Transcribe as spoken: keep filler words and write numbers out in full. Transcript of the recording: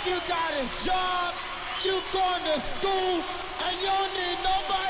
You got a job, you going to school, and you don't need nobody.